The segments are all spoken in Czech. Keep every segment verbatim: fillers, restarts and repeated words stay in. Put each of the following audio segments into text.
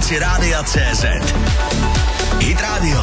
aplikaci Rádia C Z. Hit Radio.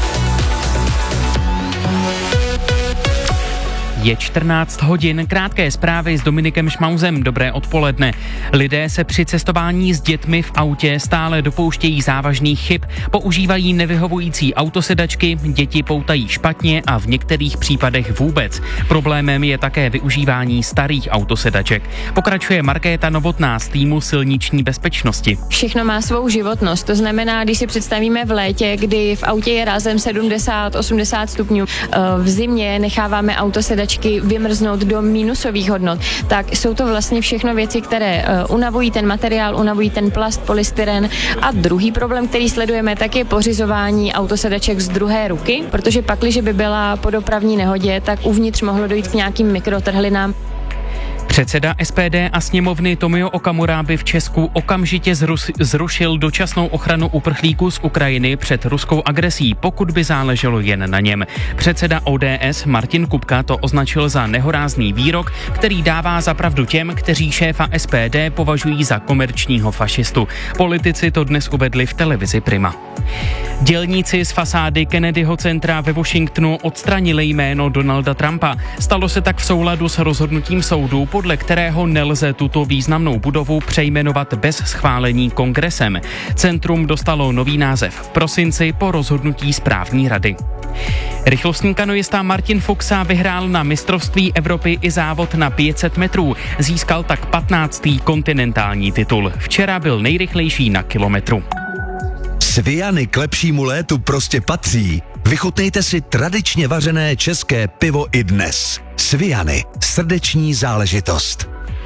Je čtrnáct hodin, krátké zprávy s Dominikem Šmauzem. Dobré odpoledne. Lidé se při cestování s dětmi v autě stále dopouštějí závažných chyb, používají nevyhovující autosedačky, děti poutají špatně a v některých případech vůbec. Problémem je také využívání starých autosedaček. Pokračuje Markéta Novotná z týmu silniční bezpečnosti. Všechno má svou životnost, to znamená, když si představíme v létě, kdy v autě je rázem sedmdesát osmdesát stupňů, v zimě necháváme autosedačky vymrznout do minusových hodnot, tak jsou to vlastně všechno věci, které uh, unavují ten materiál, unavují ten plast, polystyren. A druhý problém, který sledujeme, tak je pořizování autosedaček z druhé ruky, protože pakliže by byla po dopravní nehodě, tak uvnitř mohlo dojít k nějakým mikrotrhlinám. Předseda S P D a sněmovny Tomio Okamura by v Česku okamžitě zrus, zrušil dočasnou ochranu uprchlíků z Ukrajiny před ruskou agresí, pokud by záleželo jen na něm. Předseda O D S Martin Kupka to označil za nehorázný výrok, který dává za pravdu těm, kteří šéfa S P D považují za komerčního fašistu. Politici to dnes uvedli v televizi Prima. Dělníci z fasády Kennedyho centra ve Washingtonu odstranili jméno Donalda Trumpa. Stalo se tak v souladu s rozhodnutím soudu, podle kterého nelze tuto významnou budovu přejmenovat bez schválení kongresem. Centrum dostalo nový název v prosinci po rozhodnutí správní rady. Rychlostní kanoista Martin Fuxa vyhrál na mistrovství Evropy i závod na pět set metrů. Získal tak patnáctý kontinentální titul. Včera byl nejrychlejší na kilometru. Sviany k lepšímu létu prostě patří. Vychutnejte si tradičně vařené české pivo i dnes. Sviany, srdeční záležitost.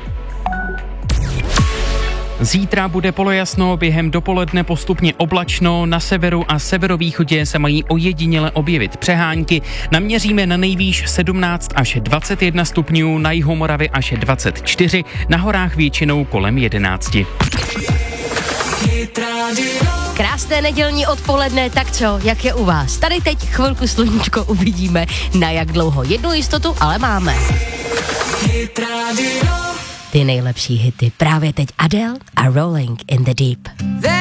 Zítra bude polojasno, během dopoledne postupně oblačno, na severu a severovýchodě se mají ojediněle objevit přehánky. Naměříme na nejvýš sedmnáct až dvacet jedna stupňů, na jihu Moravy až dvacet čtyři, na horách většinou kolem jedenáct. Krásné nedělní odpoledne, tak co, jak je u vás? Tady teď chvilku sluníčko, uvidíme, na jak dlouho. Jednu jistotu ale máme. Ty nejlepší hity, právě teď Adele a Rolling in the Deep.